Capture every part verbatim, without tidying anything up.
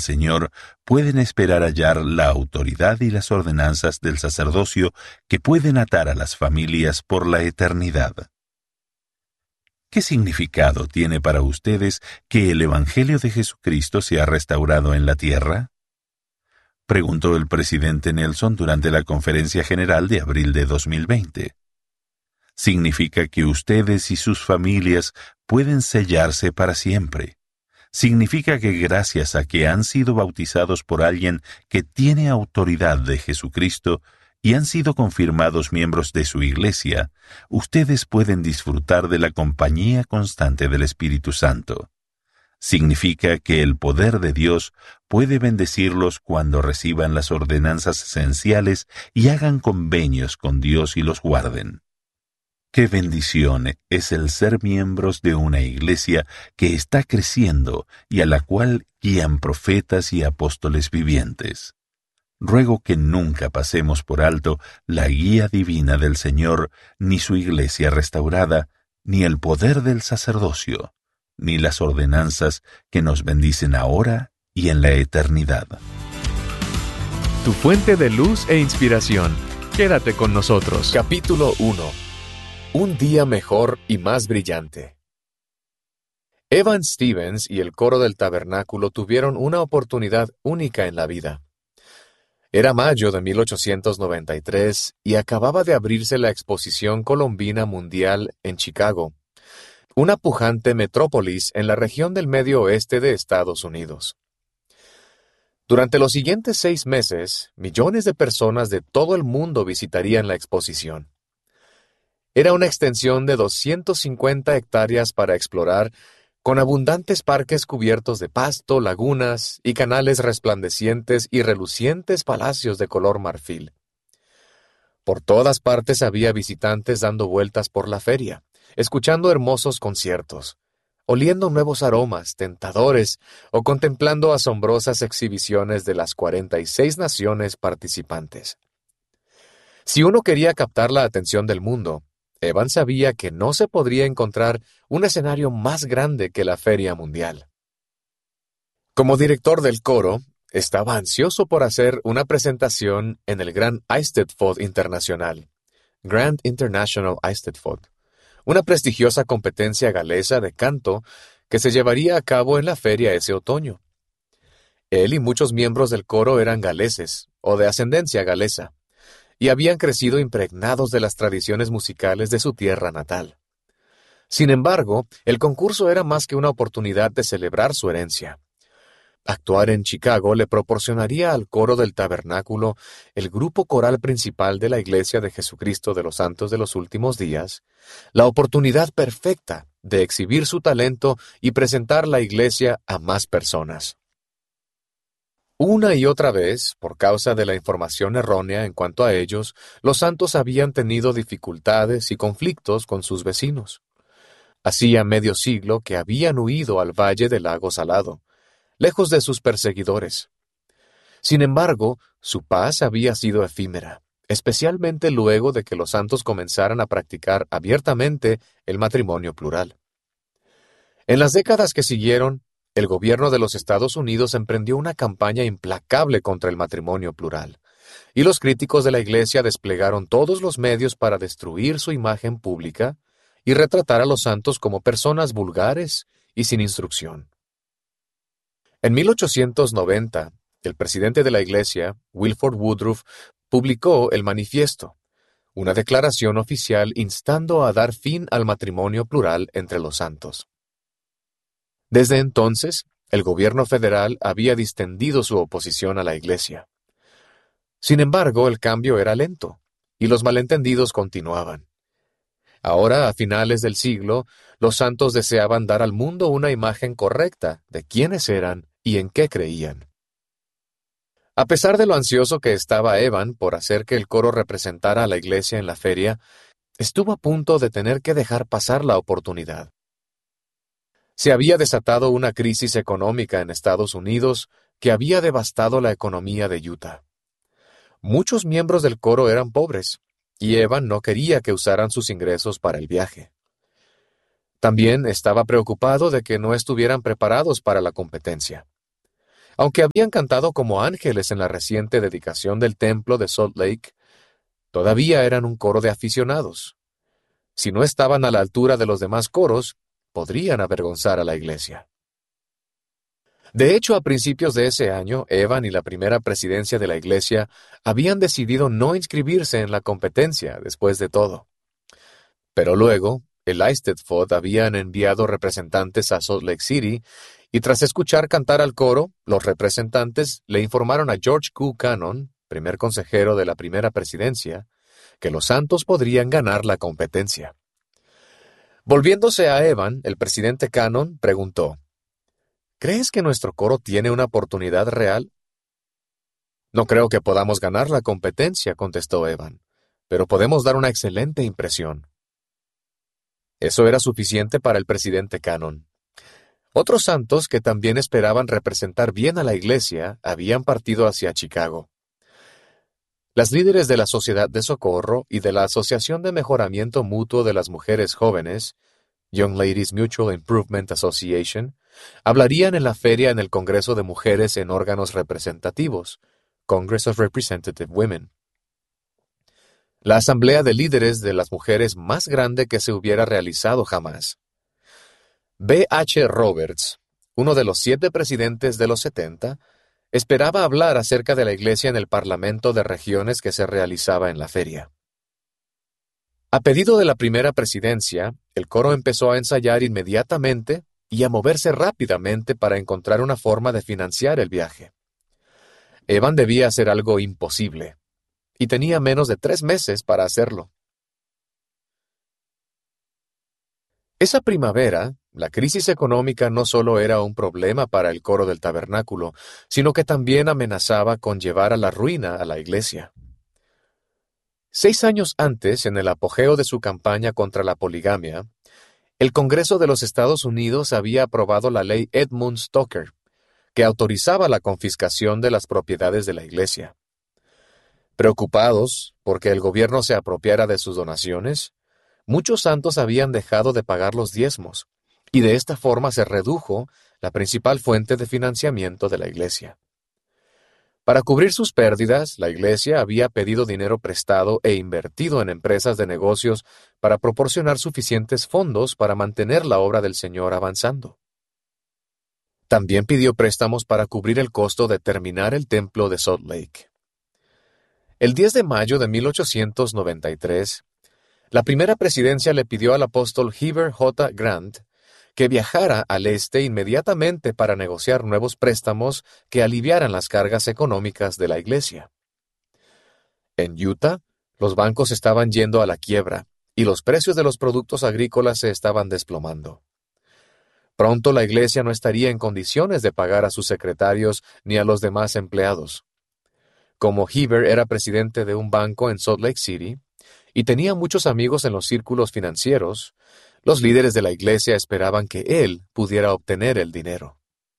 Señor pueden esperar hallar la autoridad y las ordenanzas del sacerdocio que pueden atar a las familias por la eternidad. ¿Qué significado tiene para ustedes que el Evangelio de Jesucristo sea restaurado en la tierra?, preguntó el presidente Nelson durante la Conferencia General de abril de dos mil veinte. Significa que ustedes y sus familias pueden sellarse para siempre. Significa que gracias a que han sido bautizados por alguien que tiene autoridad de Jesucristo y han sido confirmados miembros de su iglesia, ustedes pueden disfrutar de la compañía constante del Espíritu Santo. Significa que el poder de Dios puede bendecirlos cuando reciban las ordenanzas esenciales y hagan convenios con Dios y los guarden. ¡Qué bendición es el ser miembros de una iglesia que está creciendo y a la cual guían profetas y apóstoles vivientes! Ruego que nunca pasemos por alto la guía divina del Señor, ni su iglesia restaurada, ni el poder del sacerdocio, ni las ordenanzas que nos bendicen ahora y en la eternidad. Tu fuente de luz e inspiración. Quédate con nosotros. Capítulo uno. Un día mejor y más brillante. Evan Stevens y el coro del tabernáculo tuvieron una oportunidad única en la vida. Era mayo de mil ochocientos noventa y tres y acababa de abrirse la Exposición Colombina Mundial en Chicago, una pujante metrópolis en la región del medio oeste de Estados Unidos. Durante los siguientes seis meses, millones de personas de todo el mundo visitarían la exposición. Era una extensión de doscientas cincuenta hectáreas para explorar, con abundantes parques cubiertos de pasto, lagunas y canales resplandecientes y relucientes palacios de color marfil. Por todas partes había visitantes dando vueltas por la feria, escuchando hermosos conciertos, oliendo nuevos aromas tentadores o contemplando asombrosas exhibiciones de las cuarenta y seis naciones participantes. Si uno quería captar la atención del mundo, Evan sabía que no se podría encontrar un escenario más grande que la Feria Mundial. Como director del coro, estaba ansioso por hacer una presentación en el Gran Eisteddfod Internacional, Grand International Eisteddfod, una prestigiosa competencia galesa de canto que se llevaría a cabo en la feria ese otoño. Él y muchos miembros del coro eran galeses, o de ascendencia galesa, y habían crecido impregnados de las tradiciones musicales de su tierra natal. Sin embargo, el concurso era más que una oportunidad de celebrar su herencia. Actuar en Chicago le proporcionaría al coro del tabernáculo, el grupo coral principal de la Iglesia de Jesucristo de los Santos de los Últimos Días, la oportunidad perfecta de exhibir su talento y presentar la Iglesia a más personas. Una y otra vez, por causa de la información errónea en cuanto a ellos, los santos habían tenido dificultades y conflictos con sus vecinos. Hacía medio siglo que habían huido al valle del lago Salado, lejos de sus perseguidores. Sin embargo, su paz había sido efímera, especialmente luego de que los santos comenzaran a practicar abiertamente el matrimonio plural. En las décadas que siguieron, el gobierno de los Estados Unidos emprendió una campaña implacable contra el matrimonio plural, y los críticos de la Iglesia desplegaron todos los medios para destruir su imagen pública y retratar a los santos como personas vulgares y sin instrucción. En mil ochocientos noventa, el presidente de la Iglesia, Wilford Woodruff, publicó el Manifiesto, una declaración oficial instando a dar fin al matrimonio plural entre los santos. Desde entonces, el gobierno federal había distendido su oposición a la Iglesia. Sin embargo, el cambio era lento, y los malentendidos continuaban. Ahora, a finales del siglo, los santos deseaban dar al mundo una imagen correcta de quiénes eran y en qué creían. A pesar de lo ansioso que estaba Evan por hacer que el coro representara a la Iglesia en la feria, estuvo a punto de tener que dejar pasar la oportunidad. Se había desatado una crisis económica en Estados Unidos que había devastado la economía de Utah. Muchos miembros del coro eran pobres, y Evan no quería que usaran sus ingresos para el viaje. También estaba preocupado de que no estuvieran preparados para la competencia. Aunque habían cantado como ángeles en la reciente dedicación del templo de Salt Lake, todavía eran un coro de aficionados. Si no estaban a la altura de los demás coros, podrían avergonzar a la iglesia. De hecho, a principios de ese año, Evan y la primera presidencia de la iglesia habían decidido no inscribirse en la competencia, después de todo. Pero luego, el Eisteddfod habían enviado representantes a Salt Lake City, y tras escuchar cantar al coro, los representantes le informaron a George Q. Cannon, primer consejero de la primera presidencia, que los Santos podrían ganar la competencia. Volviéndose a Evan, el presidente Cannon preguntó: ¿Crees que nuestro coro tiene una oportunidad real? No creo que podamos ganar la competencia, contestó Evan, pero podemos dar una excelente impresión. Eso era suficiente para el presidente Cannon. Otros santos que también esperaban representar bien a la iglesia habían partido hacia Chicago. Las líderes de la Sociedad de Socorro y de la Asociación de Mejoramiento Mutuo de las Mujeres Jóvenes, Young Ladies Mutual Improvement Association, hablarían en la feria en el Congreso de Mujeres en Órganos Representativos, Congress of Representative Women. La asamblea de líderes de las mujeres más grande que se hubiera realizado jamás. B H Roberts, uno de los siete presidentes de los setenta, esperaba hablar acerca de la iglesia en el Parlamento de Regiones que se realizaba en la feria. A pedido de la primera presidencia, el coro empezó a ensayar inmediatamente y a moverse rápidamente para encontrar una forma de financiar el viaje. Evan debía hacer algo imposible, y tenía menos de tres meses para hacerlo. Esa primavera, la crisis económica no solo era un problema para el coro del tabernáculo, sino que también amenazaba con llevar a la ruina a la iglesia. Seis años antes, en el apogeo de su campaña contra la poligamia, el Congreso de los Estados Unidos había aprobado la ley Edmunds-Stoker, que autorizaba la confiscación de las propiedades de la iglesia. Preocupados porque el gobierno se apropiara de sus donaciones, muchos santos habían dejado de pagar los diezmos, y de esta forma se redujo la principal fuente de financiamiento de la iglesia. Para cubrir sus pérdidas, la iglesia había pedido dinero prestado e invertido en empresas de negocios para proporcionar suficientes fondos para mantener la obra del Señor avanzando. También pidió préstamos para cubrir el costo de terminar el templo de Salt Lake. El diez de mayo de mil ochocientos noventa y tres, la primera presidencia le pidió al apóstol Heber J. Grant que viajara al este inmediatamente para negociar nuevos préstamos que aliviaran las cargas económicas de la iglesia. En Utah, los bancos estaban yendo a la quiebra y los precios de los productos agrícolas se estaban desplomando. Pronto la iglesia no estaría en condiciones de pagar a sus secretarios ni a los demás empleados. Como Heber era presidente de un banco en Salt Lake City y tenía muchos amigos en los círculos financieros, los líderes de la iglesia esperaban que él pudiera obtener el dinero.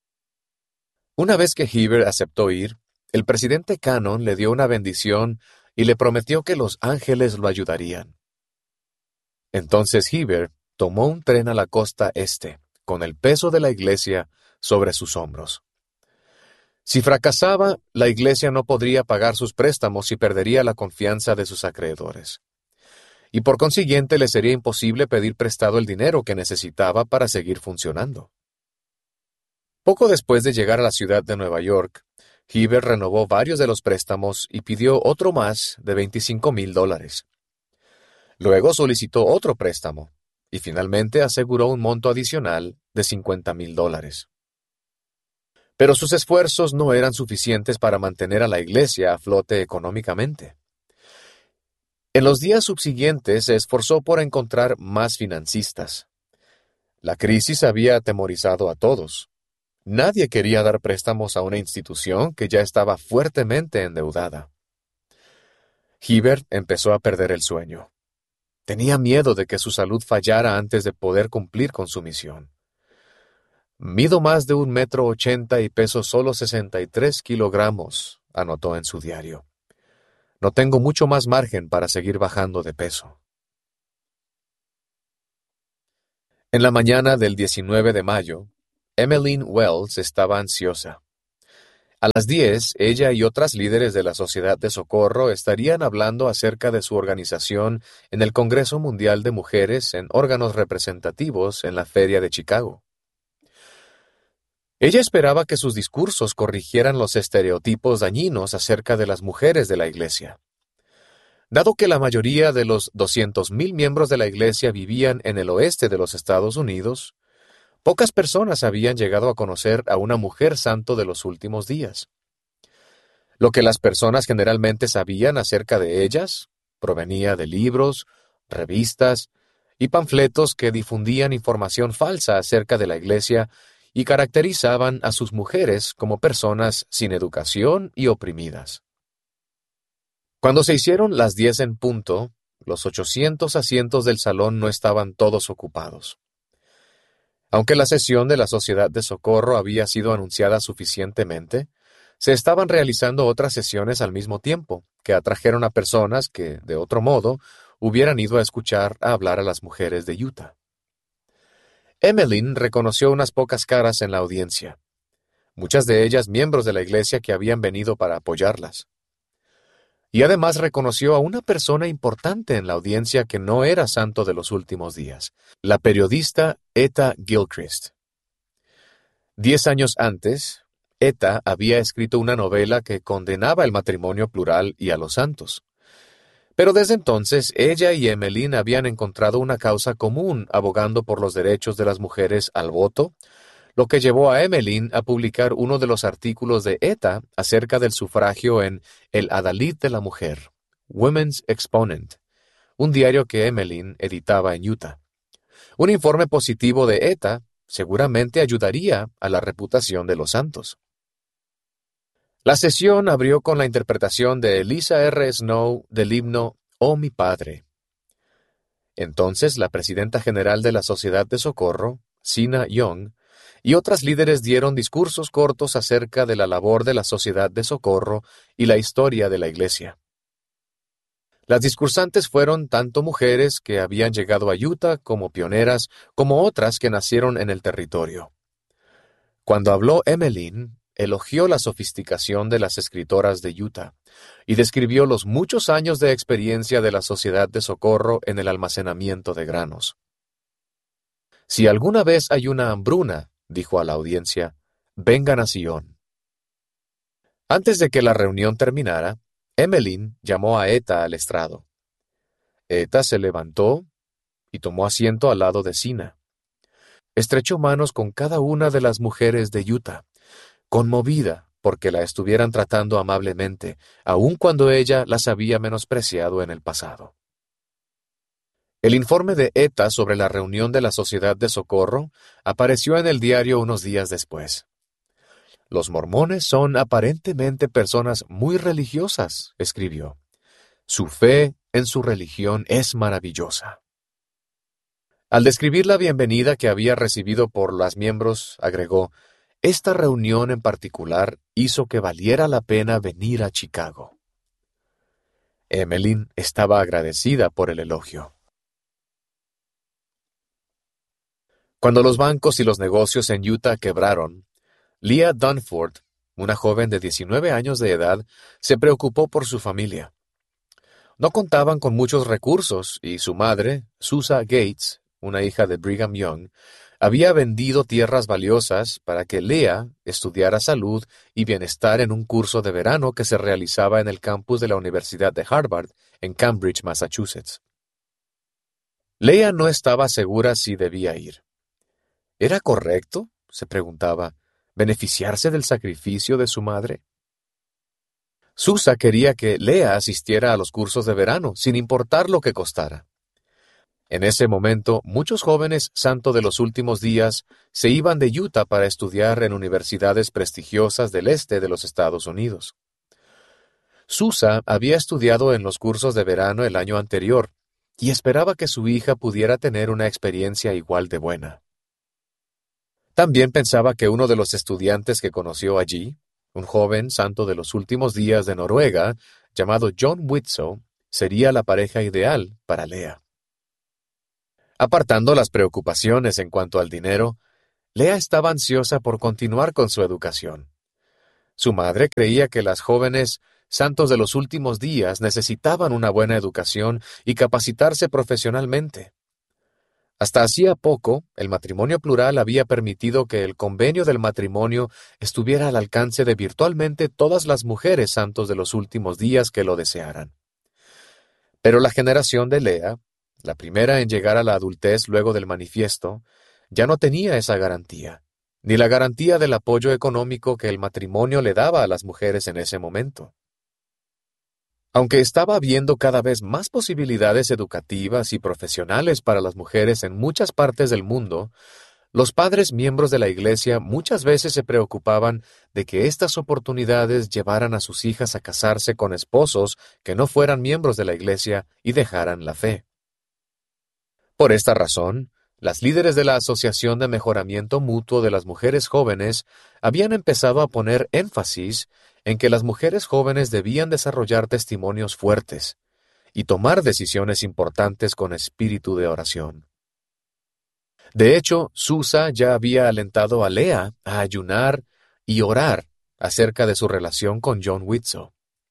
Una vez que Heber aceptó ir, el presidente Cannon le dio una bendición y le prometió que los ángeles lo ayudarían. Entonces Heber tomó un tren a la costa este, con el peso de la iglesia sobre sus hombros. Si fracasaba, la iglesia no podría pagar sus préstamos y perdería la confianza de sus acreedores. Y por consiguiente le sería imposible pedir prestado el dinero que necesitaba para seguir funcionando. Poco después de llegar a la ciudad de Nueva York, Heber renovó varios de los préstamos y pidió otro más de veinticinco mil dólares. Luego solicitó otro préstamo y finalmente aseguró un monto adicional de cincuenta mil dólares. Pero sus esfuerzos no eran suficientes para mantener a la iglesia a flote económicamente. En los días subsiguientes se esforzó por encontrar más financistas. La crisis había atemorizado a todos. Nadie quería dar préstamos a una institución que ya estaba fuertemente endeudada. Heber empezó a perder el sueño. Tenía miedo de que su salud fallara antes de poder cumplir con su misión. Mido más de un metro ochenta y peso solo sesenta y tres kilogramos, anotó en su diario. No tengo mucho más margen para seguir bajando de peso. En la mañana del diecinueve de mayo, Emmeline Wells estaba ansiosa. A las diez, ella y otras líderes de la Sociedad de Socorro estarían hablando acerca de su organización en el Congreso Mundial de Mujeres en órganos representativos en la Feria de Chicago. Ella esperaba que sus discursos corrigieran los estereotipos dañinos acerca de las mujeres de la Iglesia. Dado que la mayoría de los doscientos mil miembros de la Iglesia vivían en el oeste de los Estados Unidos, pocas personas habían llegado a conocer a una mujer santo de los últimos días. Lo que las personas generalmente sabían acerca de ellas provenía de libros, revistas y panfletos que difundían información falsa acerca de la Iglesia y caracterizaban a sus mujeres como personas sin educación y oprimidas. Cuando se hicieron las diez en punto, los ochocientos asientos del salón no estaban todos ocupados. Aunque la sesión de la Sociedad de Socorro había sido anunciada suficientemente, se estaban realizando otras sesiones al mismo tiempo, que atrajeron a personas que, de otro modo, hubieran ido a escuchar a hablar a las mujeres de Utah. Emmeline reconoció unas pocas caras en la audiencia, muchas de ellas miembros de la iglesia que habían venido para apoyarlas. Y además reconoció a una persona importante en la audiencia que no era santo de los últimos días, la periodista Etta Gilchrist. Diez años antes, Etta había escrito una novela que condenaba el matrimonio plural y a los santos. Pero desde entonces, ella y Emmeline habían encontrado una causa común abogando por los derechos de las mujeres al voto, lo que llevó a Emmeline a publicar uno de los artículos de Etta acerca del sufragio en El Adalid de la Mujer, Women's Exponent, un diario que Emmeline editaba en Utah. Un informe positivo de Etta seguramente ayudaría a la reputación de los santos. La sesión abrió con la interpretación de Eliza R. Snow del himno «Oh mi Padre». Entonces la presidenta general de la Sociedad de Socorro, Sina Young, y otras líderes dieron discursos cortos acerca de la labor de la Sociedad de Socorro y la historia de la Iglesia. Las discursantes fueron tanto mujeres que habían llegado a Utah como pioneras, como otras que nacieron en el territorio. Cuando habló Emmeline, elogió la sofisticación de las escritoras de Utah y describió los muchos años de experiencia de la Sociedad de Socorro en el almacenamiento de granos. Si alguna vez hay una hambruna, dijo a la audiencia, vengan a Sion. Antes de que la reunión terminara, Emmeline llamó a Etta al estrado. Etta se levantó y tomó asiento al lado de Sina. Estrechó manos con cada una de las mujeres de Utah, conmovida porque la estuvieran tratando amablemente, aun cuando ella las había menospreciado en el pasado. El informe de Etta sobre la reunión de la Sociedad de Socorro apareció en el diario unos días después. Los mormones son aparentemente personas muy religiosas, escribió. Su fe en su religión es maravillosa. Al describir la bienvenida que había recibido por las miembros, agregó, esta reunión en particular hizo que valiera la pena venir a Chicago. Emmeline estaba agradecida por el elogio. Cuando los bancos y los negocios en Utah quebraron, Leah Dunford, una joven de diecinueve años de edad, se preocupó por su familia. No contaban con muchos recursos y su madre, Susa Gates, una hija de Brigham Young, había vendido tierras valiosas para que Leah estudiara salud y bienestar en un curso de verano que se realizaba en el campus de la Universidad de Harvard, en Cambridge, Massachusetts. Leah no estaba segura si debía ir. ¿Era correcto?, se preguntaba, ¿beneficiarse del sacrificio de su madre? Susa quería que Leah asistiera a los cursos de verano, sin importar lo que costara. En ese momento, muchos jóvenes santo de los últimos días se iban de Utah para estudiar en universidades prestigiosas del este de los Estados Unidos. Susa había estudiado en los cursos de verano el año anterior y esperaba que su hija pudiera tener una experiencia igual de buena. También pensaba que uno de los estudiantes que conoció allí, un joven santo de los últimos días de Noruega, llamado John Widtsoe, sería la pareja ideal para Leah. Apartando las preocupaciones en cuanto al dinero, Leah estaba ansiosa por continuar con su educación. Su madre creía que las jóvenes santos de los últimos días necesitaban una buena educación y capacitarse profesionalmente. Hasta hacía poco, el matrimonio plural había permitido que el convenio del matrimonio estuviera al alcance de virtualmente todas las mujeres santos de los últimos días que lo desearan. Pero la generación de Lea, la primera en llegar a la adultez luego del manifiesto, ya no tenía esa garantía, ni la garantía del apoyo económico que el matrimonio le daba a las mujeres en ese momento. Aunque estaba habiendo cada vez más posibilidades educativas y profesionales para las mujeres en muchas partes del mundo, los padres miembros de la Iglesia muchas veces se preocupaban de que estas oportunidades llevaran a sus hijas a casarse con esposos que no fueran miembros de la Iglesia y dejaran la fe. Por esta razón, las líderes de la Asociación de Mejoramiento Mutuo de las Mujeres Jóvenes habían empezado a poner énfasis en que las mujeres jóvenes debían desarrollar testimonios fuertes y tomar decisiones importantes con espíritu de oración. De hecho, Susa ya había alentado a Lea a ayunar y orar acerca de su relación con John Widtsoe.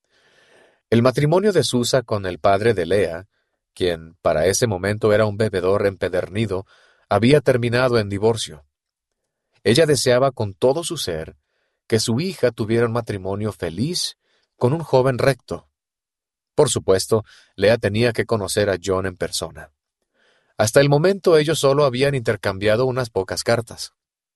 El matrimonio de Susa con el padre de Lea, quien para ese momento era un bebedor empedernido, había terminado en divorcio. Ella deseaba con todo su ser que su hija tuviera un matrimonio feliz con un joven recto. Por supuesto, Lea tenía que conocer a John en persona. Hasta el momento ellos solo habían intercambiado unas pocas cartas.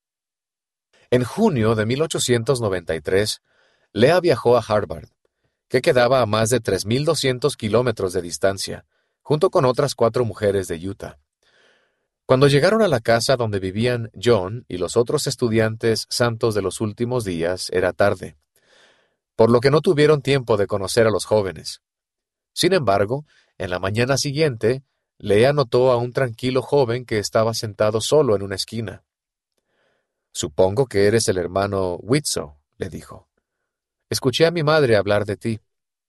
En junio de mil ochocientos noventa y tres, Lea viajó a Harvard, que quedaba a más de tres mil doscientos kilómetros de distancia, junto con otras cuatro mujeres de Utah. Cuando llegaron a la casa donde vivían John y los otros estudiantes santos de los últimos días, era tarde, por lo que no tuvieron tiempo de conocer a los jóvenes. Sin embargo, en la mañana siguiente, Lea notó a un tranquilo joven que estaba sentado solo en una esquina. «Supongo que eres el hermano Widtsoe», le dijo. «Escuché a mi madre hablar de ti».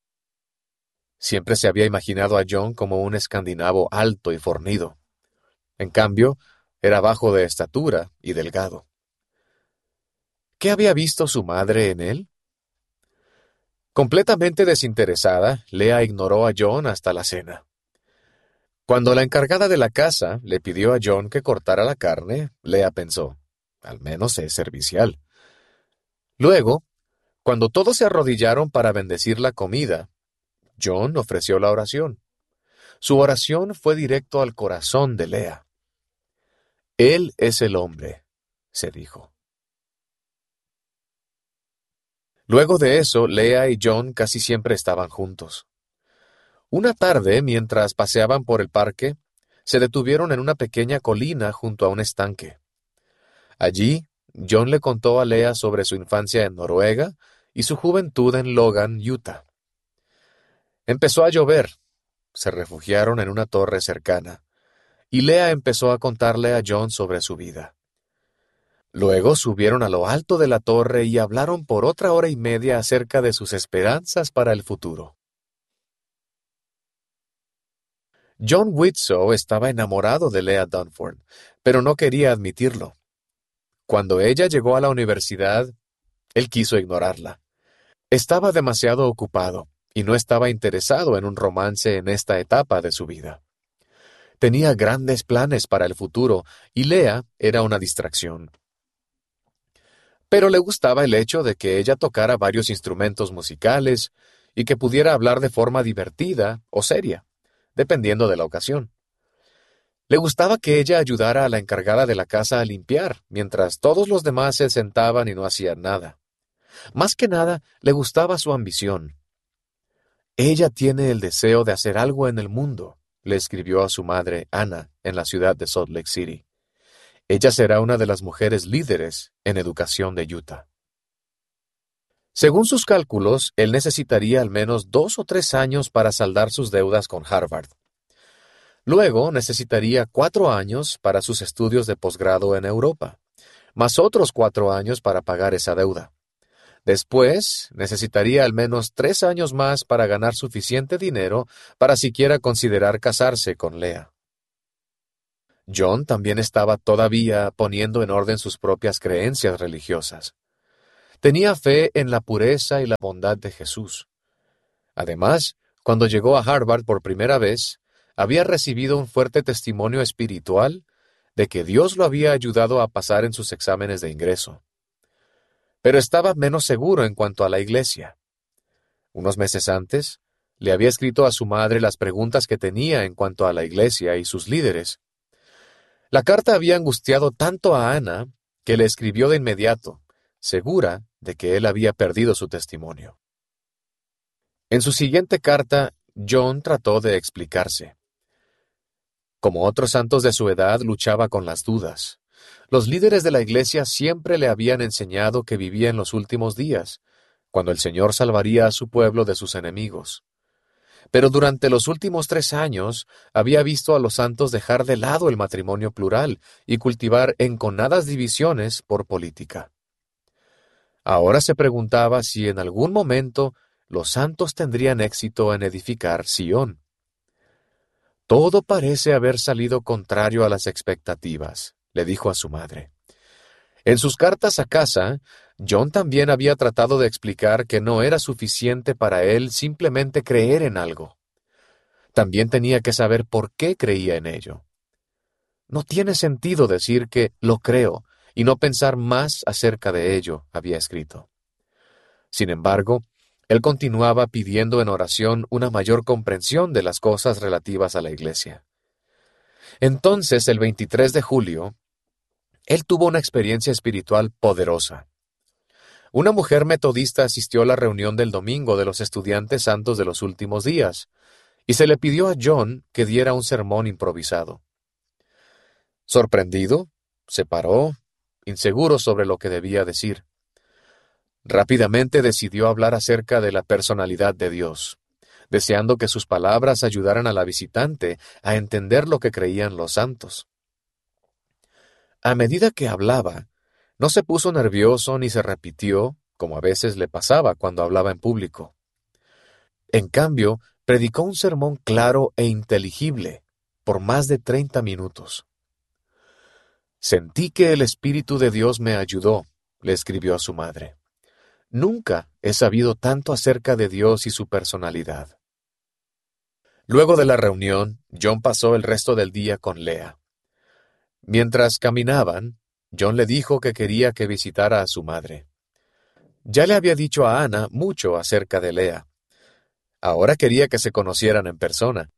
Siempre se había imaginado a John como un escandinavo alto y fornido. En cambio, era bajo de estatura y delgado. ¿Qué había visto su madre en él? Completamente desinteresada, Lea ignoró a John hasta la cena. Cuando la encargada de la casa le pidió a John que cortara la carne, Lea pensó, al menos es servicial. Luego, cuando todos se arrodillaron para bendecir la comida, John ofreció la oración. Su oración fue directo al corazón de Lea. «Él es el hombre», se dijo. Luego de eso, Lea y John casi siempre estaban juntos. Una tarde, mientras paseaban por el parque, se detuvieron en una pequeña colina junto a un estanque. Allí, John le contó a Lea sobre su infancia en Noruega y su juventud en Logan, Utah. Empezó a llover. Se refugiaron en una torre cercana, y Lea empezó a contarle a John sobre su vida. Luego subieron a lo alto de la torre y hablaron por otra hora y media acerca de sus esperanzas para el futuro. John Widtsoe estaba enamorado de Lea Dunford, pero no quería admitirlo. Cuando ella llegó a la universidad, él quiso ignorarla. Estaba demasiado ocupado y no estaba interesado en un romance en esta etapa de su vida. Tenía grandes planes para el futuro y Lea era una distracción. Pero le gustaba el hecho de que ella tocara varios instrumentos musicales y que pudiera hablar de forma divertida o seria, dependiendo de la ocasión. Le gustaba que ella ayudara a la encargada de la casa a limpiar, mientras todos los demás se sentaban y no hacían nada. Más que nada, le gustaba su ambición. «Ella tiene el deseo de hacer algo en el mundo», le escribió a su madre, Anna, en la ciudad de Salt Lake City. «Ella será una de las mujeres líderes en educación de Utah». Según sus cálculos, él necesitaría al menos dos o tres años para saldar sus deudas con Harvard. Luego necesitaría cuatro años para sus estudios de posgrado en Europa, más otros cuatro años para pagar esa deuda. Después, necesitaría al menos tres años más para ganar suficiente dinero para siquiera considerar casarse con Lea. John también estaba todavía poniendo en orden sus propias creencias religiosas. Tenía fe en la pureza y la bondad de Jesús. Además, cuando llegó a Harvard por primera vez, había recibido un fuerte testimonio espiritual de que Dios lo había ayudado a pasar en sus exámenes de ingreso. Pero estaba menos seguro en cuanto a la iglesia. Unos meses antes, le había escrito a su madre las preguntas que tenía en cuanto a la iglesia y sus líderes. La carta había angustiado tanto a Ana que le escribió de inmediato, segura de que él había perdido su testimonio. En su siguiente carta, John trató de explicarse. Como otros santos de su edad, luchaba con las dudas. Los líderes de la iglesia siempre le habían enseñado que vivía en los últimos días, cuando el Señor salvaría a su pueblo de sus enemigos. Pero durante los últimos tres años había visto a los santos dejar de lado el matrimonio plural y cultivar enconadas divisiones por política. Ahora se preguntaba si en algún momento los santos tendrían éxito en edificar Sión. Todo parece haber salido contrario a las expectativas, le dijo a su madre. En sus cartas a casa, John también había tratado de explicar que no era suficiente para él simplemente creer en algo. También tenía que saber por qué creía en ello. No tiene sentido decir que lo creo y no pensar más acerca de ello, había escrito. Sin embargo, él continuaba pidiendo en oración una mayor comprensión de las cosas relativas a la iglesia. Entonces, el veintitrés de julio, él tuvo una experiencia espiritual poderosa. Una mujer metodista asistió a la reunión del domingo de los estudiantes santos de los últimos días, y se le pidió a John que diera un sermón improvisado. Sorprendido, se paró, inseguro sobre lo que debía decir. Rápidamente decidió hablar acerca de la personalidad de Dios, deseando que sus palabras ayudaran a la visitante a entender lo que creían los santos. A medida que hablaba, no se puso nervioso ni se repitió, como a veces le pasaba cuando hablaba en público. En cambio, predicó un sermón claro e inteligible por más de treinta minutos. Sentí que el Espíritu de Dios me ayudó, le escribió a su madre. Nunca he sabido tanto acerca de Dios y su personalidad. Luego de la reunión, John pasó el resto del día con Lea. Mientras caminaban, John le dijo que quería que visitara a su madre. Ya le había dicho a Ana mucho acerca de Lea. Ahora quería que se conocieran en persona.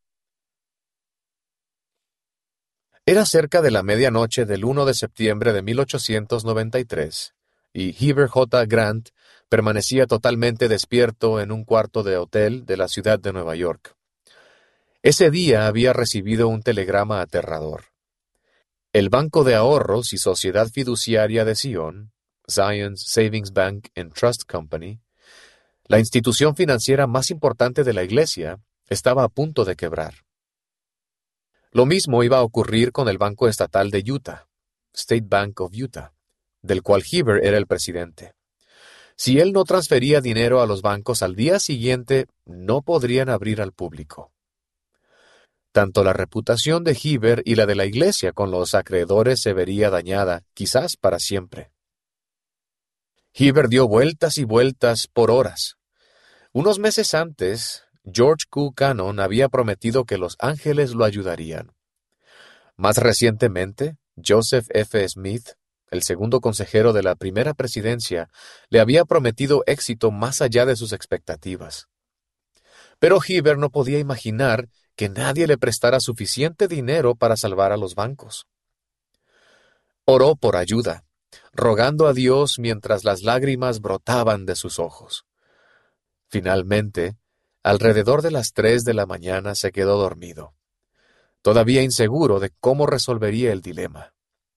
Era cerca de la medianoche del primero de septiembre de mil ochocientos noventa y tres, y Heber J. Grant permanecía totalmente despierto en un cuarto de hotel de la ciudad de Nueva York. Ese día había recibido un telegrama aterrador. El Banco de Ahorros y Sociedad Fiduciaria de Sion, Zion's Savings Bank and Trust Company, la institución financiera más importante de la Iglesia, estaba a punto de quebrar. Lo mismo iba a ocurrir con el Banco Estatal de Utah, State Bank of Utah, del cual Heber era el presidente. Si él no transfería dinero a los bancos al día siguiente, no podrían abrir al público. Tanto la reputación de Heber y la de la Iglesia con los acreedores se vería dañada, quizás para siempre. Heber dio vueltas y vueltas por horas. Unos meses antes, George Q. Cannon había prometido que los ángeles lo ayudarían. Más recientemente, Joseph F. Smith, el segundo consejero de la primera presidencia, le había prometido éxito más allá de sus expectativas. Pero Heber no podía imaginar que nadie le prestara suficiente dinero para salvar a los bancos. Oró por ayuda, rogando a Dios mientras las lágrimas brotaban de sus ojos. Finalmente, alrededor de las tres de la mañana se quedó dormido, todavía inseguro de cómo resolvería el dilema.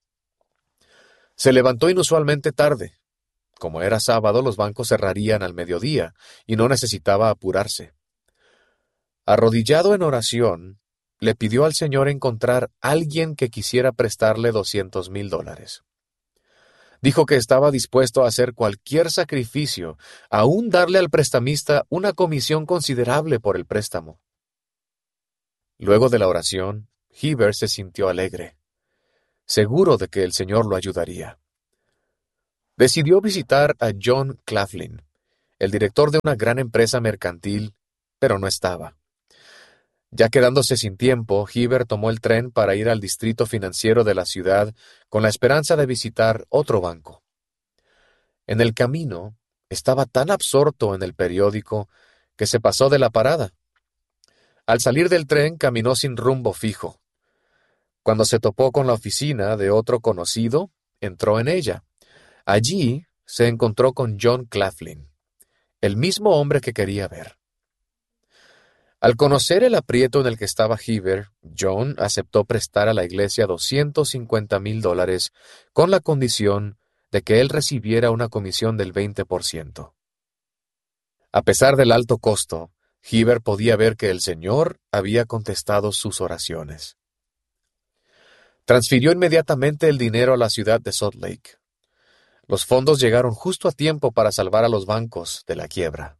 Se levantó inusualmente tarde. Como era sábado, los bancos cerrarían al mediodía y no necesitaba apurarse. Arrodillado en oración, le pidió al Señor encontrar a alguien que quisiera prestarle doscientos mil dólares. Dijo que estaba dispuesto a hacer cualquier sacrificio, aún darle al prestamista una comisión considerable por el préstamo. Luego de la oración, Heber se sintió alegre, seguro de que el Señor lo ayudaría. Decidió visitar a John Claflin, el director de una gran empresa mercantil, pero no estaba. Ya quedándose sin tiempo, Heber tomó el tren para ir al distrito financiero de la ciudad con la esperanza de visitar otro banco. En el camino, estaba tan absorto en el periódico que se pasó de la parada. Al salir del tren, caminó sin rumbo fijo. Cuando se topó con la oficina de otro conocido, entró en ella. Allí se encontró con John Claflin, el mismo hombre que quería ver. Al conocer el aprieto en el que estaba Heber, John aceptó prestar a la iglesia doscientos cincuenta mil dólares con la condición de que él recibiera una comisión del veinte por ciento. A pesar del alto costo, Heber podía ver que el Señor había contestado sus oraciones. Transfirió inmediatamente el dinero a la ciudad de Salt Lake. Los fondos llegaron justo a tiempo para salvar a los bancos de la quiebra.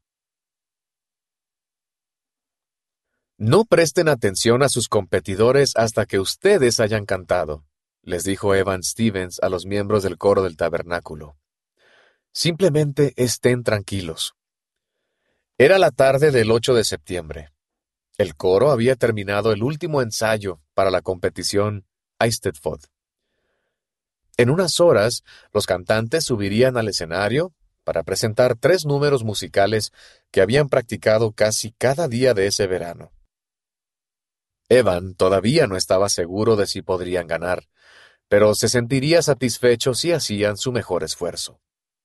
No presten atención a sus competidores hasta que ustedes hayan cantado, les dijo Evan Stevens a los miembros del coro del tabernáculo. Simplemente estén tranquilos. Era la tarde del ocho de septiembre. El coro había terminado el último ensayo para la competición Eisteddfod. En unas horas, los cantantes subirían al escenario para presentar tres números musicales que habían practicado casi cada día de ese verano. Evan todavía no estaba seguro de si podrían ganar, pero se sentiría satisfecho si hacían su mejor esfuerzo.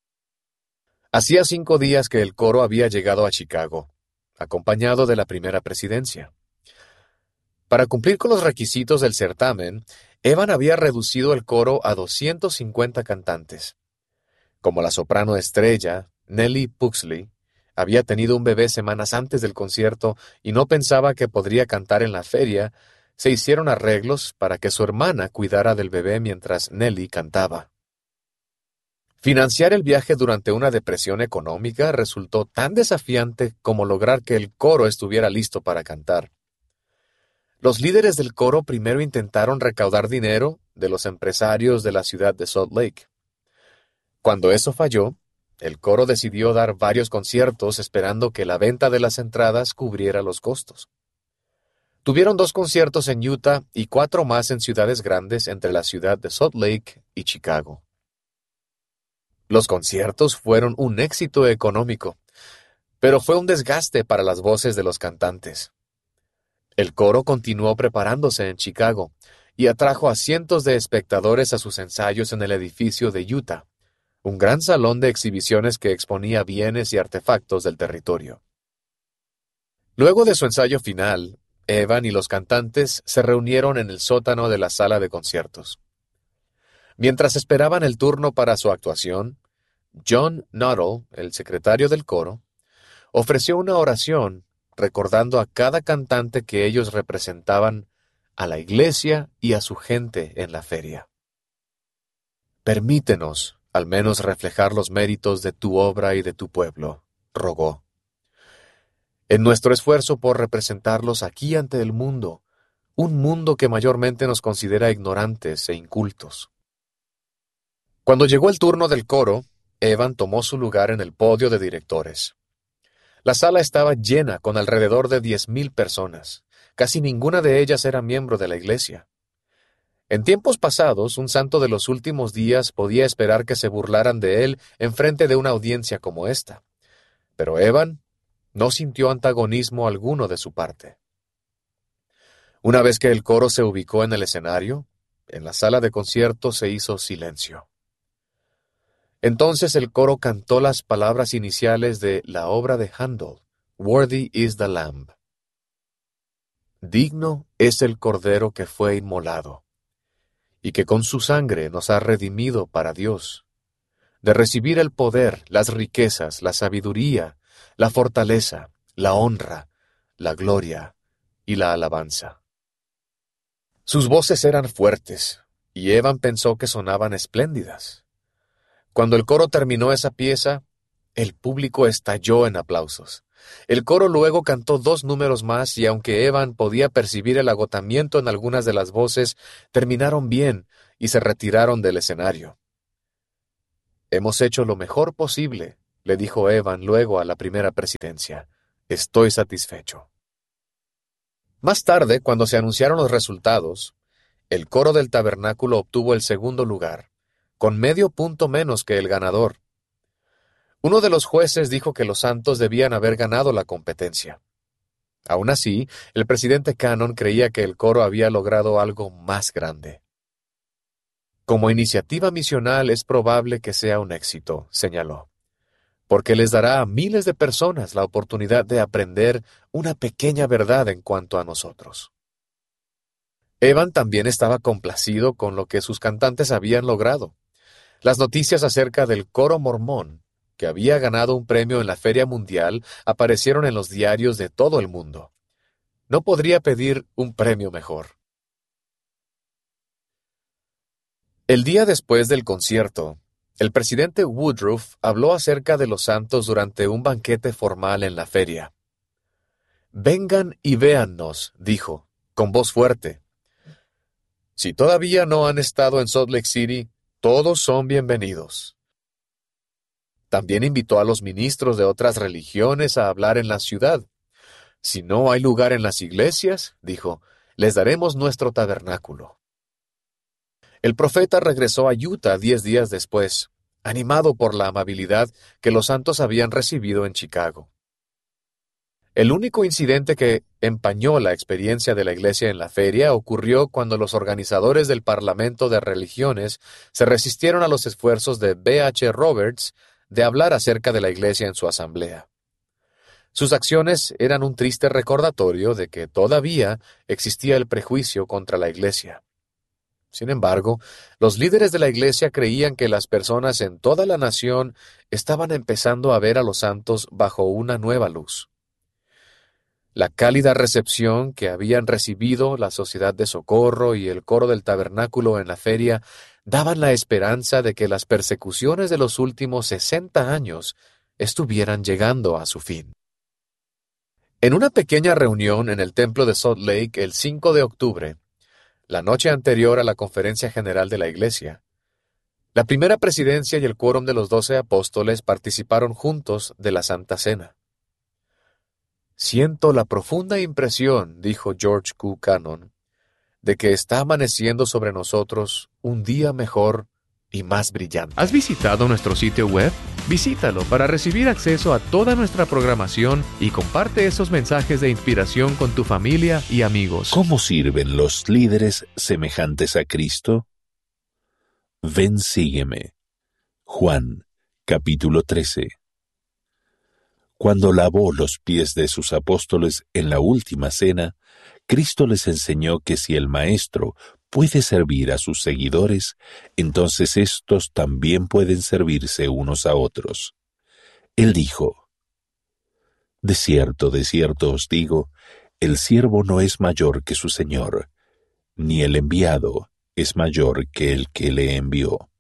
Hacía cinco días que el coro había llegado a Chicago, acompañado de la primera presidencia. Para cumplir con los requisitos del certamen, Evan había reducido el coro a doscientos cincuenta cantantes. Como la soprano estrella, Nellie Puxley, había tenido un bebé semanas antes del concierto y no pensaba que podría cantar en la feria, se hicieron arreglos para que su hermana cuidara del bebé mientras Nellie cantaba. Financiar el viaje durante una depresión económica resultó tan desafiante como lograr que el coro estuviera listo para cantar. Los líderes del coro primero intentaron recaudar dinero de los empresarios de la ciudad de Salt Lake. Cuando eso falló, el coro decidió dar varios conciertos esperando que la venta de las entradas cubriera los costos. Tuvieron dos conciertos en Utah y cuatro más en ciudades grandes entre la ciudad de Salt Lake y Chicago. Los conciertos fueron un éxito económico, pero fue un desgaste para las voces de los cantantes. El coro continuó preparándose en Chicago y atrajo a cientos de espectadores a sus ensayos en el edificio de Utah, un gran salón de exhibiciones que exponía bienes y artefactos del territorio. Luego de su ensayo final, Evan y los cantantes se reunieron en el sótano de la sala de conciertos. Mientras esperaban el turno para su actuación, John Nuttall, el secretario del coro, ofreció una oración recordando a cada cantante que ellos representaban a la iglesia y a su gente en la feria. Permítenos al menos reflejar los méritos de tu obra y de tu pueblo, rogó. En nuestro esfuerzo por representarlos aquí ante el mundo, un mundo que mayormente nos considera ignorantes e incultos. Cuando llegó el turno del coro, Evan tomó su lugar en el podio de directores. La sala estaba llena con alrededor de diez mil personas. Casi ninguna de ellas era miembro de la iglesia. En tiempos pasados, un santo de los últimos días podía esperar que se burlaran de él en frente de una audiencia como esta. Pero Evan no sintió antagonismo alguno de su parte. Una vez que el coro se ubicó en el escenario, en la sala de conciertos se hizo silencio. Entonces el coro cantó las palabras iniciales de la obra de Handel, Worthy is the Lamb. Digno es el Cordero que fue inmolado, y que con su sangre nos ha redimido para Dios, de recibir el poder, las riquezas, la sabiduría, la fortaleza, la honra, la gloria y la alabanza. Sus voces eran fuertes, y Evan pensó que sonaban espléndidas. Cuando el coro terminó esa pieza, el público estalló en aplausos. El coro luego cantó dos números más y aunque Evan podía percibir el agotamiento en algunas de las voces, terminaron bien y se retiraron del escenario. Hemos hecho lo mejor posible, le dijo Evan luego a la primera presidencia. Estoy satisfecho. Más tarde, cuando se anunciaron los resultados, el coro del tabernáculo obtuvo el segundo lugar, con medio punto menos que el ganador. Uno de los jueces dijo que los santos debían haber ganado la competencia. Aún así, el presidente Cannon creía que el coro había logrado algo más grande. Como iniciativa misional es probable que sea un éxito, señaló, porque les dará a miles de personas la oportunidad de aprender una pequeña verdad en cuanto a nosotros. Evan también estaba complacido con lo que sus cantantes habían logrado. Las noticias acerca del coro mormón, que había ganado un premio en la Feria Mundial, aparecieron en los diarios de todo el mundo. No podría pedir un premio mejor. El día después del concierto, el presidente Woodruff habló acerca de los santos durante un banquete formal en la feria. «Vengan y véannos», dijo, con voz fuerte. «Si todavía no han estado en Salt Lake City, todos son bienvenidos». También invitó a los ministros de otras religiones a hablar en la ciudad. «Si no hay lugar en las iglesias», dijo, «les daremos nuestro tabernáculo». El profeta regresó a Utah diez días después, animado por la amabilidad que los santos habían recibido en Chicago. El único incidente que empañó la experiencia de la iglesia en la feria ocurrió cuando los organizadores del Parlamento de Religiones se resistieron a los esfuerzos de B H Roberts de hablar acerca de la iglesia en su asamblea. Sus acciones eran un triste recordatorio de que todavía existía el prejuicio contra la iglesia. Sin embargo, los líderes de la iglesia creían que las personas en toda la nación estaban empezando a ver a los santos bajo una nueva luz. La cálida recepción que habían recibido la Sociedad de Socorro y el coro del tabernáculo en la feria daban la esperanza de que las persecuciones de los últimos sesenta años estuvieran llegando a su fin. En una pequeña reunión en el templo de Salt Lake el cinco de octubre, la noche anterior a la conferencia general de la iglesia, la primera presidencia y el quórum de los doce apóstoles participaron juntos de la Santa Cena. «Siento la profunda impresión», dijo George Q. Cannon, «de que está amaneciendo sobre nosotros un día mejor y más brillante». ¿Has visitado nuestro sitio web? Visítalo para recibir acceso a toda nuestra programación y comparte esos mensajes de inspiración con tu familia y amigos. ¿Cómo sirven los líderes semejantes a Cristo? Ven, sígueme. Juan, capítulo trece. Cuando lavó los pies de sus apóstoles en la última cena, Cristo les enseñó que si el Maestro puede servir a sus seguidores, entonces éstos también pueden servirse unos a otros. Él dijo: «De cierto, de cierto os digo, el siervo no es mayor que su Señor, ni el enviado es mayor que el que le envió».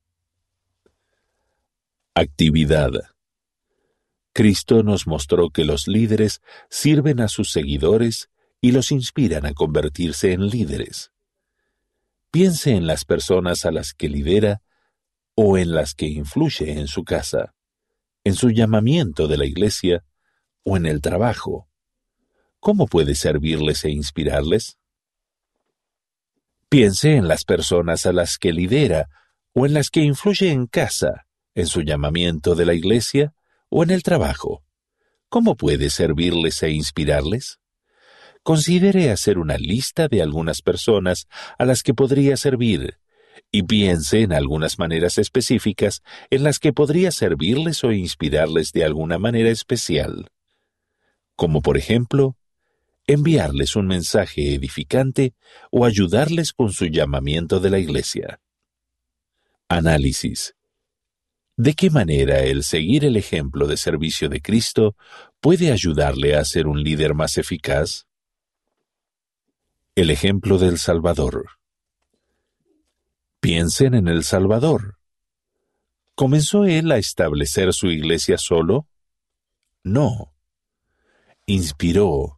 Actividad. Cristo nos mostró que los líderes sirven a sus seguidores y los inspiran a convertirse en líderes. Piense en las personas a las que lidera o en las que influye en su casa, en su llamamiento de la iglesia o en el trabajo. ¿Cómo puede servirles e inspirarles? Piense en las personas a las que lidera o en las que influye en casa, en su llamamiento de la iglesia o en el trabajo. ¿Cómo puede servirles e inspirarles? Considere hacer una lista de algunas personas a las que podría servir y piense en algunas maneras específicas en las que podría servirles o inspirarles de alguna manera especial. Como por ejemplo, enviarles un mensaje edificante o ayudarles con su llamamiento de la iglesia. Análisis. ¿De qué manera el seguir el ejemplo de servicio de Cristo puede ayudarle a ser un líder más eficaz? El ejemplo del Salvador. Piensen en el Salvador. ¿Comenzó él a establecer su iglesia solo? No. Inspiró,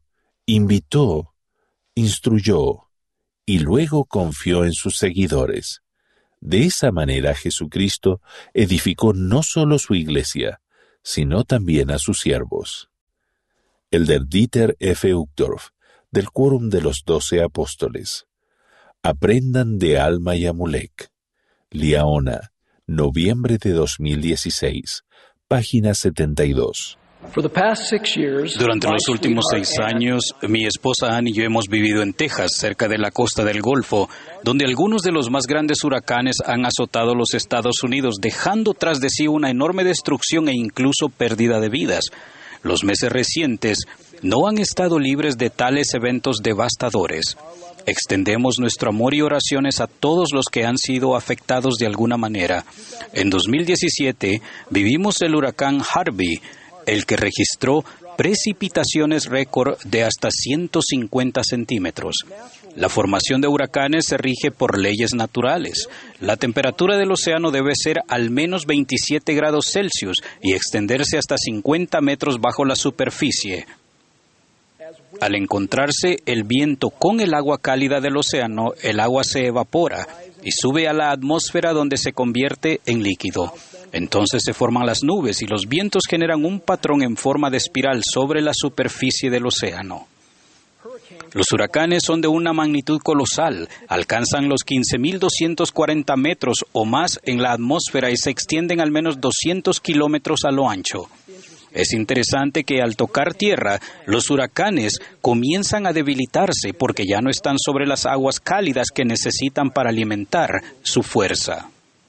invitó, instruyó y luego confió en sus seguidores. De esa manera Jesucristo edificó no solo su iglesia, sino también a sus siervos. Elder Dieter F. Uchtdorf, del Quórum de los Doce Apóstoles. Aprendan de Alma y Amulek. Liaona, noviembre de dos mil dieciséis, página setenta y dos. Durante los últimos seis años, mi esposa Ann y yo hemos vivido en Texas, cerca de la costa del Golfo, donde algunos de los más grandes huracanes han azotado los Estados Unidos, dejando tras de sí una enorme destrucción e incluso pérdida de vidas. Los meses recientes no han estado libres de tales eventos devastadores. Extendemos nuestro amor y oraciones a todos los que han sido afectados de alguna manera. En dos mil diecisiete vivimos el huracán Harvey, el que registró precipitaciones récord de hasta ciento cincuenta centímetros. La formación de huracanes se rige por leyes naturales. La temperatura del océano debe ser al menos veintisiete grados Celsius y extenderse hasta cincuenta metros bajo la superficie. Al encontrarse el viento con el agua cálida del océano, el agua se evapora y sube a la atmósfera, donde se convierte en líquido. Entonces se forman las nubes y los vientos generan un patrón en forma de espiral sobre la superficie del océano. Los huracanes son de una magnitud colosal, alcanzan los quince mil doscientos cuarenta metros o más en la atmósfera y se extienden al menos doscientos kilómetros a lo ancho. Es interesante que al tocar tierra, los huracanes comienzan a debilitarse porque ya no están sobre las aguas cálidas que necesitan para alimentar su fuerza.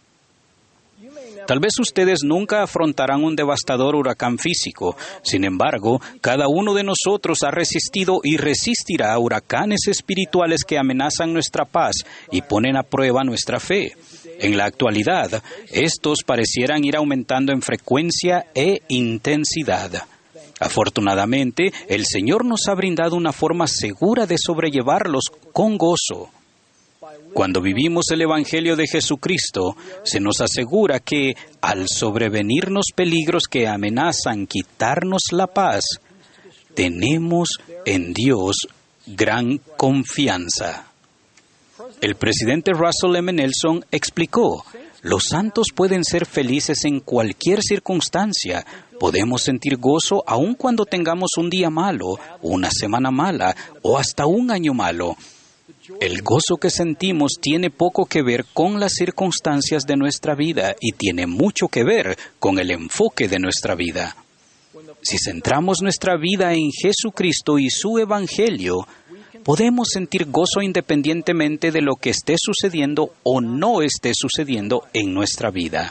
Tal vez ustedes nunca afrontarán un devastador huracán físico. Sin embargo, cada uno de nosotros ha resistido y resistirá a huracanes espirituales que amenazan nuestra paz y ponen a prueba nuestra fe. En la actualidad, estos parecieran ir aumentando en frecuencia e intensidad. Afortunadamente, el Señor nos ha brindado una forma segura de sobrellevarlos con gozo. Cuando vivimos el Evangelio de Jesucristo, se nos asegura que, al sobrevenirnos peligros que amenazan quitarnos la paz, tenemos en Dios gran confianza. El presidente Russell M. Nelson explicó: los santos pueden ser felices en cualquier circunstancia. Podemos sentir gozo aun cuando tengamos un día malo, una semana mala o hasta un año malo. El gozo que sentimos tiene poco que ver con las circunstancias de nuestra vida y tiene mucho que ver con el enfoque de nuestra vida. Si centramos nuestra vida en Jesucristo y su Evangelio, podemos sentir gozo independientemente de lo que esté sucediendo o no esté sucediendo en nuestra vida.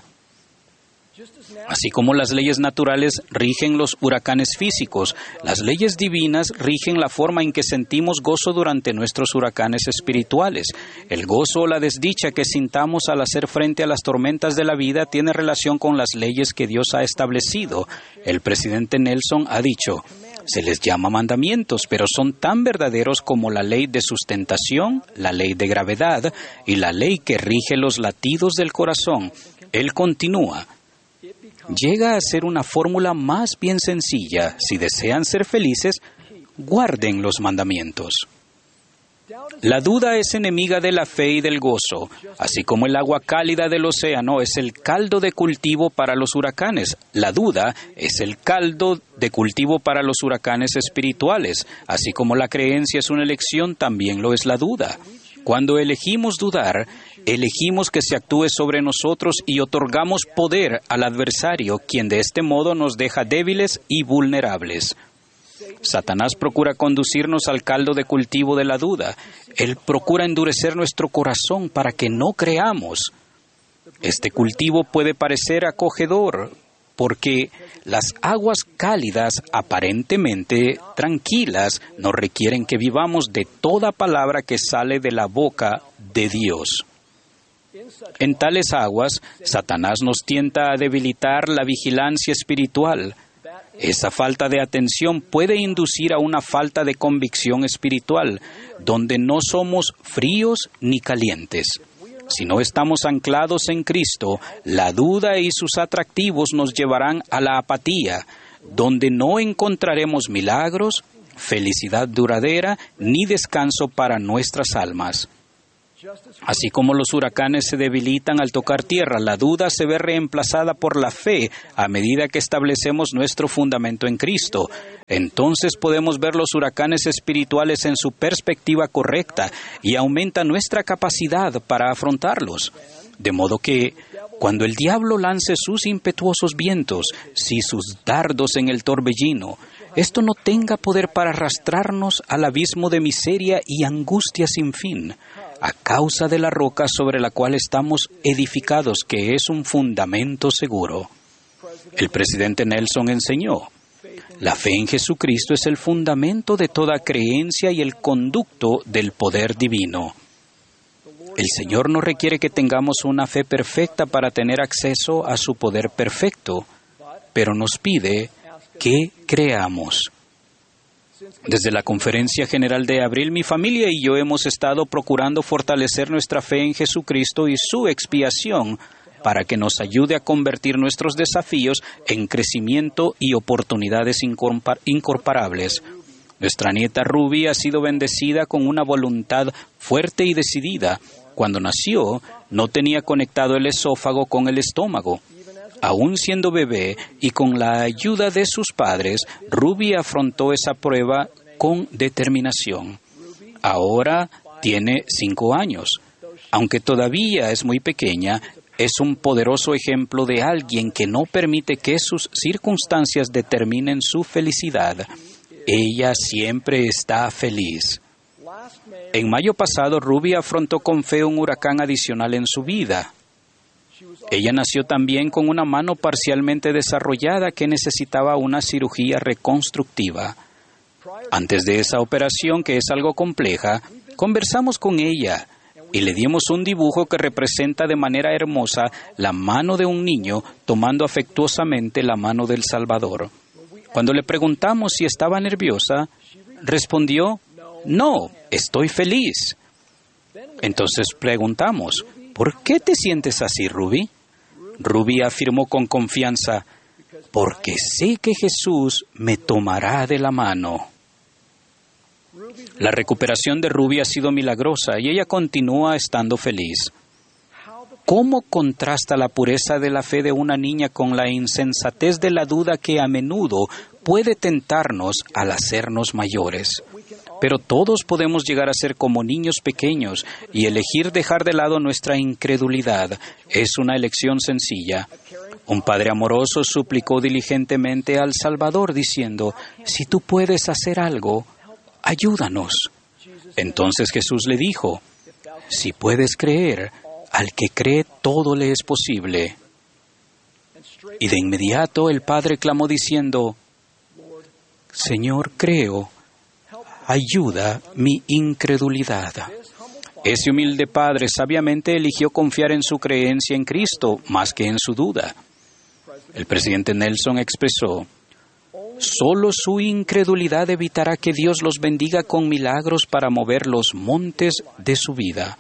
Así como las leyes naturales rigen los huracanes físicos, las leyes divinas rigen la forma en que sentimos gozo durante nuestros huracanes espirituales. El gozo o la desdicha que sintamos al hacer frente a las tormentas de la vida tiene relación con las leyes que Dios ha establecido. El presidente Nelson ha dicho: se les llama mandamientos, pero son tan verdaderos como la ley de sustentación, la ley de gravedad y la ley que rige los latidos del corazón. Él continúa: llega a ser una fórmula más bien sencilla. Si desean ser felices, guarden los mandamientos. La duda es enemiga de la fe y del gozo, así como el agua cálida del océano es el caldo de cultivo para los huracanes. La duda es el caldo de cultivo para los huracanes espirituales, así como la creencia es una elección, también lo es la duda. Cuando elegimos dudar, elegimos que se actúe sobre nosotros y otorgamos poder al adversario, quien de este modo nos deja débiles y vulnerables. Satanás procura conducirnos al caldo de cultivo de la duda. Él procura endurecer nuestro corazón para que no creamos. Este cultivo puede parecer acogedor, porque las aguas cálidas, aparentemente tranquilas, nos requieren que vivamos de toda palabra que sale de la boca de Dios. En tales aguas, Satanás nos tienta a debilitar la vigilancia espiritual. Esa falta de atención puede inducir a una falta de convicción espiritual, donde no somos fríos ni calientes. Si no estamos anclados en Cristo, la duda y sus atractivos nos llevarán a la apatía, donde no encontraremos milagros, felicidad duradera, ni descanso para nuestras almas. Así como los huracanes se debilitan al tocar tierra, la duda se ve reemplazada por la fe a medida que establecemos nuestro fundamento en Cristo. Entonces podemos ver los huracanes espirituales en su perspectiva correcta y aumenta nuestra capacidad para afrontarlos. De modo que, cuando el diablo lance sus impetuosos vientos, si sus dardos en el torbellino, esto no tenga poder para arrastrarnos al abismo de miseria y angustia sin fin, a causa de la roca sobre la cual estamos edificados, que es un fundamento seguro. El presidente Nelson enseñó: la fe en Jesucristo es el fundamento de toda creencia y el conducto del poder divino. El Señor no requiere que tengamos una fe perfecta para tener acceso a su poder perfecto, pero nos pide que creamos. Desde la Conferencia General de abril, mi familia y yo hemos estado procurando fortalecer nuestra fe en Jesucristo y su expiación para que nos ayude a convertir nuestros desafíos en crecimiento y oportunidades incomparables. Nuestra nieta Ruby ha sido bendecida con una voluntad fuerte y decidida. Cuando nació, no tenía conectado el esófago con el estómago. Aún siendo bebé y con la ayuda de sus padres, Ruby afrontó esa prueba con determinación. Ahora tiene cinco años. Aunque todavía es muy pequeña, es un poderoso ejemplo de alguien que no permite que sus circunstancias determinen su felicidad. Ella siempre está feliz. En mayo pasado, Ruby afrontó con fe un huracán adicional en su vida. Ella nació también con una mano parcialmente desarrollada que necesitaba una cirugía reconstructiva. Antes de esa operación, que es algo compleja, conversamos con ella y le dimos un dibujo que representa de manera hermosa la mano de un niño tomando afectuosamente la mano del Salvador. Cuando le preguntamos si estaba nerviosa, respondió: «No, estoy feliz». Entonces preguntamos: «¿Por qué te sientes así, Ruby?». Ruby afirmó con confianza: «Porque sé que Jesús me tomará de la mano». La recuperación de Ruby ha sido milagrosa y ella continúa estando feliz. ¿Cómo contrasta la pureza de la fe de una niña con la insensatez de la duda que a menudo puede tentarnos al hacernos mayores? Pero todos podemos llegar a ser como niños pequeños y elegir dejar de lado nuestra incredulidad. Es una elección sencilla. Un padre amoroso suplicó diligentemente al Salvador diciendo: «Si tú puedes hacer algo, ayúdanos». Entonces Jesús le dijo: «Si puedes creer, al que cree todo le es posible». Y de inmediato el padre clamó diciendo: «Señor, creo, ayuda mi incredulidad». Ese humilde padre sabiamente eligió confiar en su creencia en Cristo más que en su duda. El presidente Nelson expresó: «Solo su incredulidad evitará que Dios los bendiga con milagros para mover los montes de su vida».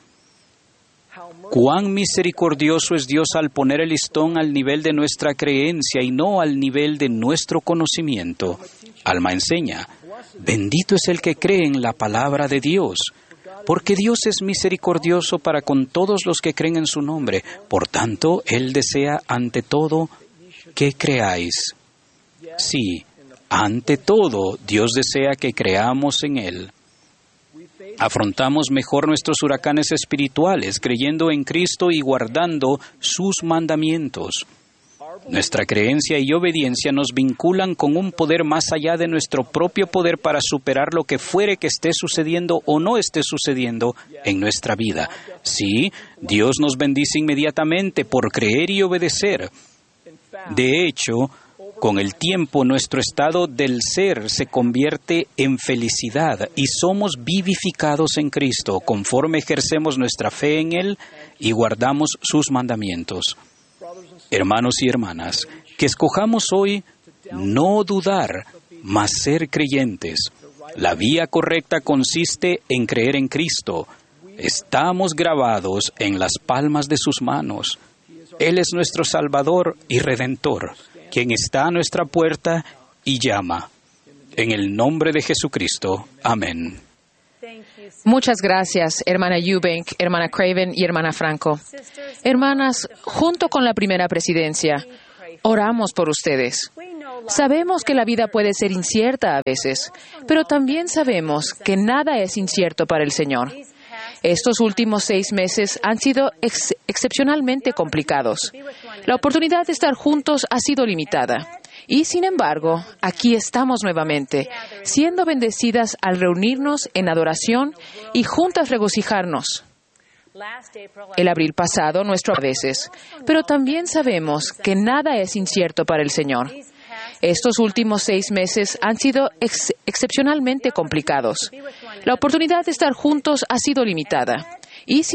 Cuán misericordioso es Dios al poner el listón al nivel de nuestra creencia y no al nivel de nuestro conocimiento. Alma enseña: «Bendito es el que cree en la palabra de Dios, porque Dios es misericordioso para con todos los que creen en su nombre. Por tanto, Él desea ante todo que creáis». Sí, ante todo, Dios desea que creamos en Él. Afrontamos mejor nuestros huracanes espirituales creyendo en Cristo y guardando sus mandamientos. Nuestra creencia y obediencia nos vinculan con un poder más allá de nuestro propio poder para superar lo que fuere que esté sucediendo o no esté sucediendo en nuestra vida. Sí, Dios nos bendice inmediatamente por creer y obedecer. De hecho, con el tiempo, nuestro estado del ser se convierte en felicidad y somos vivificados en Cristo conforme ejercemos nuestra fe en Él y guardamos sus mandamientos. Hermanos y hermanas, que escojamos hoy no dudar, mas ser creyentes. La vía correcta consiste en creer en Cristo. Estamos grabados en las palmas de sus manos. Él es nuestro Salvador y Redentor, quien está a nuestra puerta y llama. En el nombre de Jesucristo. Amén. Muchas gracias, hermana Eubank, hermana Craven y hermana Franco. Hermanas, junto con la primera presidencia, oramos por ustedes. Sabemos que la vida puede ser incierta a veces, pero también sabemos que nada es incierto para el Señor. Estos últimos seis meses han sido ex- excepcionalmente complicados. La oportunidad de estar juntos ha sido limitada. Y, sin embargo, aquí estamos nuevamente, siendo bendecidas al reunirnos en adoración y juntas regocijarnos. El abril pasado, nuestro a veces, pero también sabemos que nada es incierto para el Señor. Estos últimos seis meses han sido ex- excepcionalmente complicados. La oportunidad de estar juntos ha sido limitada. Y, sin